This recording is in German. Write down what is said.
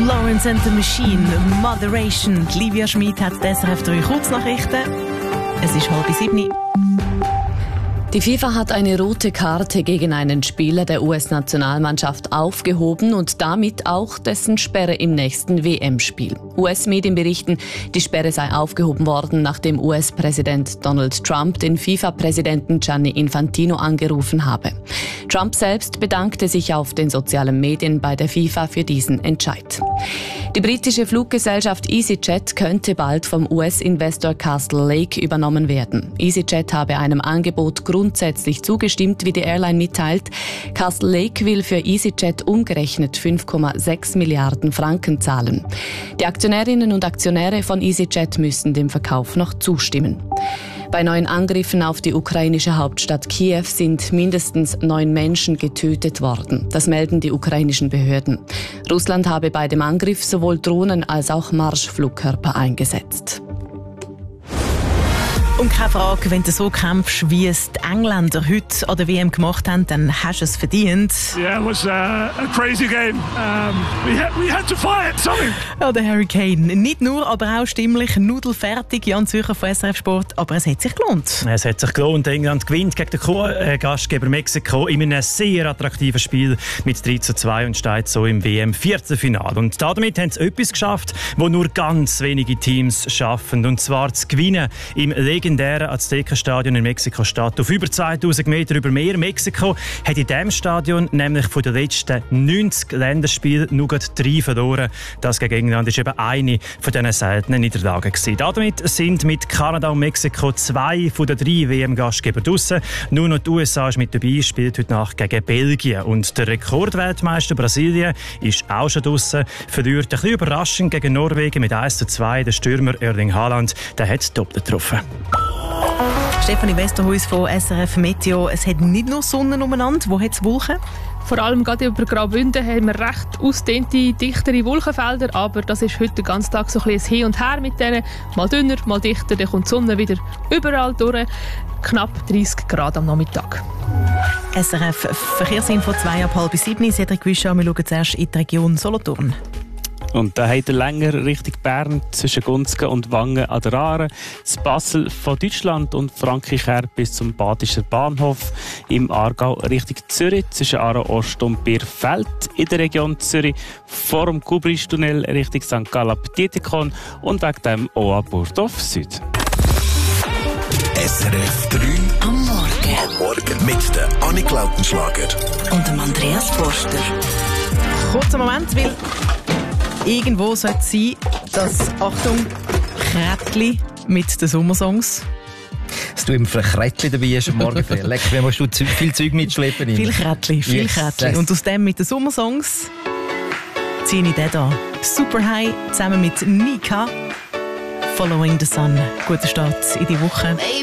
Florence and the Machine, Moderation. Livia Schmid hat die SRF 3 Kurznachrichten. Es ist 6:30. Die FIFA hat eine rote Karte gegen einen Spieler der US-Nationalmannschaft aufgehoben und damit auch dessen Sperre im nächsten WM-Spiel. US-Medien berichten, die Sperre sei aufgehoben worden, nachdem US-Präsident Donald Trump den FIFA-Präsidenten Gianni Infantino angerufen habe. Trump selbst bedankte sich auf den sozialen Medien bei der FIFA für diesen Entscheid. Die britische Fluggesellschaft EasyJet könnte bald vom US-Investor Castle Lake übernommen werden. EasyJet habe einem Angebot grundsätzlich zugestimmt, wie die Airline mitteilt. Castle Lake will für EasyJet umgerechnet 5,6 Milliarden Franken zahlen. Die Aktionärinnen und Aktionäre von EasyJet müssen dem Verkauf noch zustimmen. Bei neuen Angriffen auf die ukrainische Hauptstadt Kiew sind mindestens 9 Menschen getötet worden. Das melden die ukrainischen Behörden. Russland habe bei dem Angriff sowohl Drohnen als auch Marschflugkörper eingesetzt. Und keine Frage, wenn du so kämpfst, wie es die Engländer heute an der WM gemacht haben, dann hast du es verdient. Yeah, it was a crazy game. We had to fight something. Ja, der Harry Kane. Nicht nur, aber auch stimmlich nudelfertig. Jan Zürcher von SRF Sport. Aber es hat sich gelohnt. Es hat sich gelohnt. England gewinnt gegen den Gastgeber Mexiko in einem sehr attraktiven Spiel mit 3:2 und steht so im WM-Viertelfinale. Und damit haben sie etwas geschafft, wo nur ganz wenige Teams schaffen. Und zwar zu gewinnen im legendären Azteca-Stadion in Mexiko-Stadt auf über 2000 Meter über Meer. Mexiko hat in diesem Stadion nämlich von den letzten 90 Länderspielen nur 3 verloren. Das gegen England ist eben eine von diesen seltenen Niederlagen gewesen. Damit sind mit Kanada und Mexiko 2 von den 3 WM-Gastgeber draussen. Nur noch die USA ist mit dabei, spielt heute Nacht gegen Belgien. Und der Rekordweltmeister Brasilien ist auch schon draussen, verliert ein bisschen überraschend gegen Norwegen mit 1:2. Der Stürmer Erling Haaland, der hat doppelt getroffen. Stefanie Westerhuis von SRF Meteo. Es hat nicht nur Sonne umeinander. Wo hat es Wolken? Vor allem gerade über Graubünden haben wir recht ausdehnte, dichtere Wolkenfelder, aber das ist heute den ganzen Tag so ein bisschen Hin und Her mit denen. Mal dünner, mal dichter, dann kommt die Sonne wieder überall durch. Knapp 30 Grad am Nachmittag. SRF Verkehrsinfo 2 ab 6:30. Cedric Wischer, wir schauen zuerst in die Region Solothurn. Und da hat er länger Richtung Bern zwischen Gunzgen und Wangen an der Aare, das Basel von Deutschland und Frankreich her bis zum Badischer Bahnhof, im Aargau Richtung Zürich zwischen Aare Ost und Bierfeld, in der Region Zürich vor dem Kubristunnel Richtung St. Gallen-Dietikon und wegen dem auch an Burgdorf Süd. SRF 3 am Morgen. Am Morgen mit der Annik Lautenschlager Und dem Andreas Forster. Kurzer Moment, weil irgendwo sollte es sein, dass, Achtung, Krätli mit den Sommersongs. Dass du immer für ein Krätli dabei hast am Morgen. Leck, wie musst du viel Zeug mitschleppen? Viel Krätli. Yes. Und aus dem mit den Sommersongs ziehe ich den hier. Super High zusammen mit Nika. Following the Sun. Guter Start in die Woche.